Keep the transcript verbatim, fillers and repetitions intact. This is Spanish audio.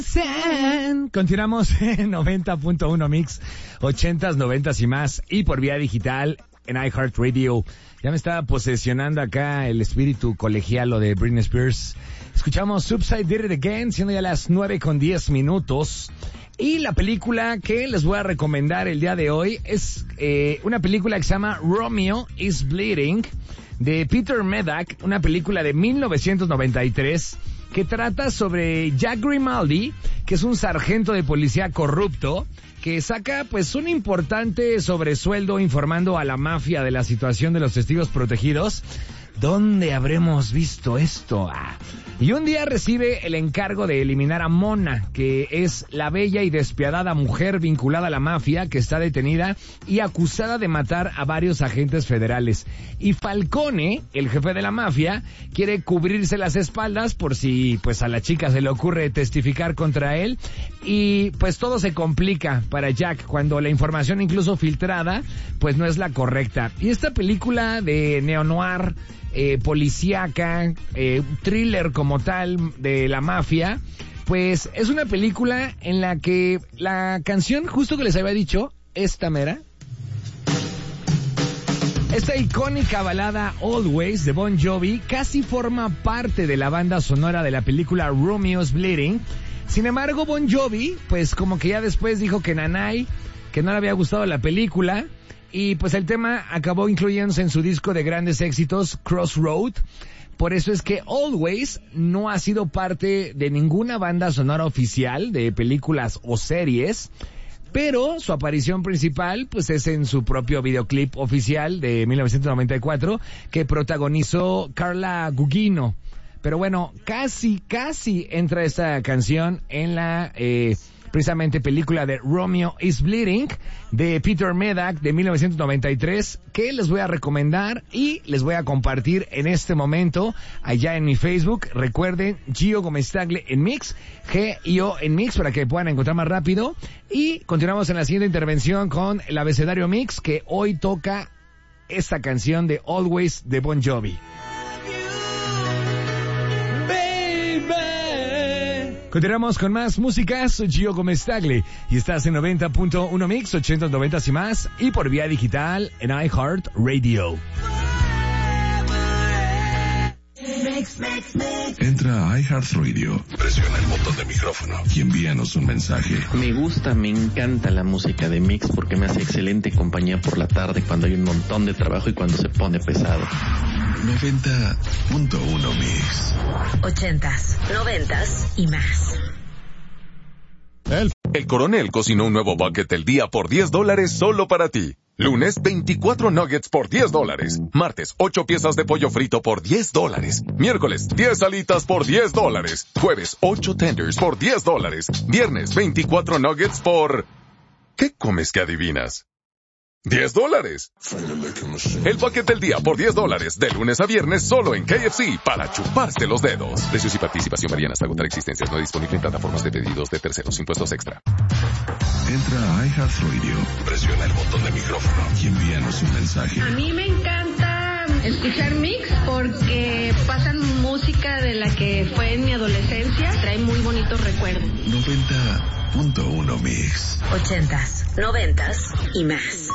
Continuamos en noventa punto uno Mix, ochentas, noventas y más, y por vía digital en iHeartRadio. Ya me estaba posesionando acá el espíritu colegialo de Britney Spears. Escuchamos Subside Did It Again, siendo ya las nueve con diez minutos. Y la película que les voy a recomendar el día de hoy es eh, una película que se llama Romeo is Bleeding, de Peter Medak, una película de mil novecientos noventa y tres que trata sobre Jack Grimaldi, que es un sargento de policía corrupto que saca pues un importante sobresueldo informando a la mafia de la situación de los testigos protegidos. ¿Dónde habremos visto esto? Ah. Y un día recibe el encargo de eliminar a Mona, que es la bella y despiadada mujer vinculada a la mafia que está detenida y acusada de matar a varios agentes federales. Y Falcone, el jefe de la mafia, quiere cubrirse las espaldas por si pues a la chica se le ocurre testificar contra él. Y pues todo se complica para Jack cuando la información incluso filtrada pues no es la correcta. Y esta película de neo-noir, Eh, policíaca, eh, thriller como tal de la mafia, pues es una película en la que la canción, justo que les había dicho, esta mera, esta icónica balada Always de Bon Jovi casi forma parte de la banda sonora de la película Romeo's Bleeding. Sin embargo, Bon Jovi, pues como que ya después dijo que nanay, que no le había gustado la película. Y pues el tema acabó incluyéndose en su disco de grandes éxitos, Crossroad. Por eso es que Always no ha sido parte de ninguna banda sonora oficial de películas o series, pero su aparición principal pues es en su propio videoclip oficial de mil novecientos noventa y cuatro que protagonizó Carla Gugino. Pero bueno, casi, casi entra esta canción en la eh, precisamente película de Romeo is Bleeding de Peter Medak de mil novecientos noventa y tres, que les voy a recomendar y les voy a compartir en este momento allá en mi Facebook. Recuerden, Gio Gómez Tagle en Mix, G I O en Mix, para que puedan encontrar más rápido. Y continuamos en la siguiente intervención con el abecedario Mix, que hoy toca esta canción de Always de Bon Jovi. Continuamos con más música. Soy Gio Gómez Tagle y estás en noventa punto uno Mix, ochentas, noventas y más, y por vía digital en iHeartRadio. Entra a iHeartRadio, presiona el botón de micrófono y envíanos un mensaje. Me gusta, me encanta la música de Mix porque me hace excelente compañía por la tarde cuando hay un montón de trabajo y cuando se pone pesado. noventa punto uno Mix. Ochentas, noventas y más. El, el Coronel cocinó un nuevo bucket del día por diez dólares solo para ti. Lunes, veinticuatro nuggets por diez dólares. Martes, ocho piezas de pollo frito por diez dólares. Miércoles, diez alitas por diez dólares. Jueves, ocho tenders por diez dólares. Viernes, veinticuatro nuggets por... ¿Qué comes que adivinas? diez dólares. El bucket del día por diez dólares, de lunes a viernes solo en K F C, para chuparse los dedos. Precios y participación varían hasta agotar existencias. No disponible en plataformas de pedidos de terceros. Impuestos extra. Entra a iHeartRadio, presiona el botón de micrófono y envíanos un mensaje. A mí me encanta escuchar Mix porque pasan música de la que fue en mi adolescencia. Trae muy bonitos recuerdos. noventa punto uno Mix. Ochentas, noventas y más.